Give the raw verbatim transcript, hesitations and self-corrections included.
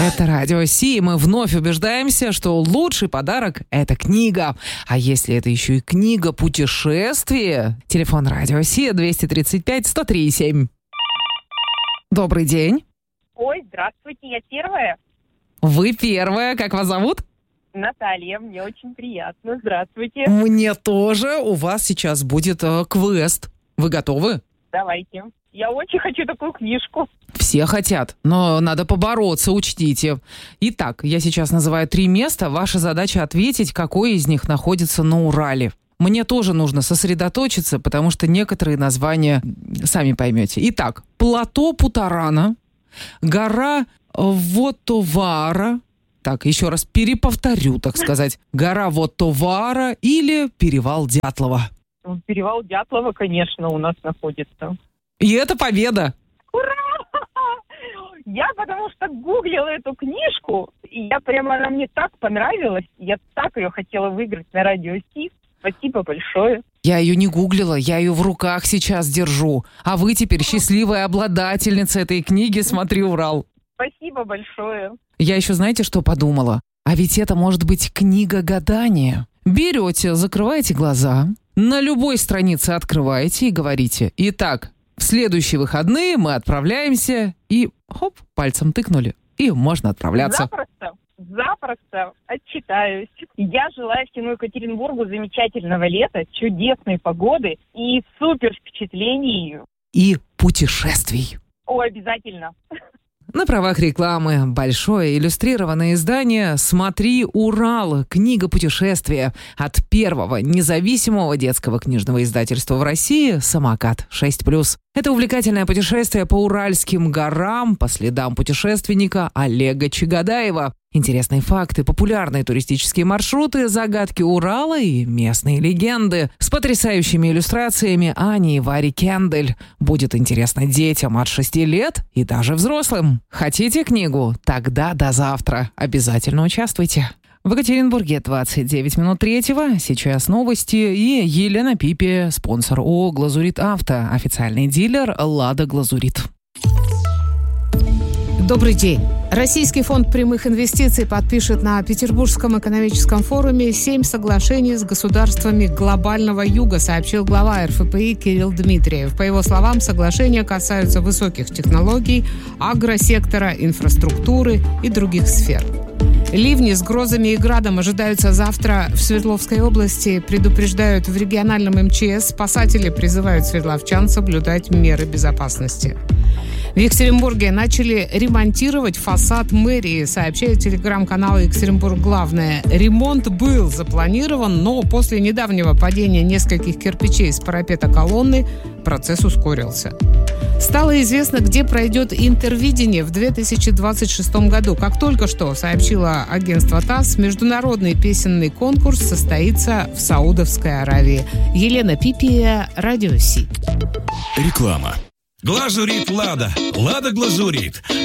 Это Радио Си, и мы вновь убеждаемся, что лучший подарок – это книга. А если это еще и книга путешествия? Телефон Радио Си двести тридцать пять сто три семь. Добрый день. Ой, здравствуйте, я первая. Вы первая. Как вас зовут? Наталья, мне очень приятно. Здравствуйте. Мне тоже. У вас сейчас будет э, квест. Вы готовы? Давайте. Я очень хочу такую книжку. Все хотят, но надо побороться, учтите. Итак, я сейчас называю три места. Ваша задача ответить, какое из них находится на Урале. Мне тоже нужно сосредоточиться, потому что некоторые названия сами поймете. Итак, плато Путарана, гора Вотовара. Так, еще раз переповторю, так сказать. Гора Вотовара или перевал Дятлова. Перевал Дятлова, конечно, у нас находится. И это победа. Ура! Я потому что гуглила эту книжку, и я прямо, она мне так понравилась, я так ее хотела выиграть на Радио Си. Спасибо большое. Я ее не гуглила, я ее в руках сейчас держу. А вы теперь счастливая обладательница этой книги «Смотри, Урал». Спасибо большое. Я еще знаете, что подумала? А ведь это может быть книга гадания. Берете, закрываете глаза, на любой странице открываете и говорите: «Итак, в следующие выходные мы отправляемся», и хоп, пальцем тыкнули, и можно отправляться. Запросто, запросто отчитаюсь. Я желаю всему Екатеринбургу замечательного лета, чудесной погоды и супер впечатлений. И путешествий. О, обязательно. На правах рекламы большое иллюстрированное издание «Смотри, Урал. Книга путешествия» от первого независимого детского книжного издательства в России «Самокат шесть плюс». Это увлекательное путешествие по Уральским горам по следам путешественника Олега Чагадаева. Интересные факты, популярные туристические маршруты, загадки Урала и местные легенды. С потрясающими иллюстрациями Ани и Вари Кендель. Будет интересно детям от шести лет и даже взрослым. Хотите книгу? Тогда до завтра. Обязательно участвуйте. В Екатеринбурге двадцать девять минут третьего. Сейчас новости. И Елена Пипи, спонсор ООО «Глазурит Авто», официальный дилер «Лада Глазурит». Добрый день. Российский фонд прямых инвестиций подпишет на Петербургском экономическом форуме семь соглашений с государствами глобального юга, сообщил глава эр эф пэ и Кирилл Дмитриев. По его словам, соглашения касаются высоких технологий, агросектора, инфраструктуры и других сфер. Ливни с грозами и градом ожидаются завтра в Свердловской области, предупреждают в региональном эм че эс. Спасатели призывают свердловчан соблюдать меры безопасности. В Екатеринбурге начали ремонтировать фасад мэрии, сообщает телеграм-канал «Екатеринбург Главное». Ремонт был запланирован, но после недавнего падения нескольких кирпичей с парапета колонны процесс ускорился. Стало известно, где пройдет интервидение в две тысячи двадцать шестом году. Как только что сообщило агентство ТАСС, международный песенный конкурс состоится в Саудовской Аравии. Елена Пипия, Радио Си. Реклама. Глазурит Лада. Лада Глазурит.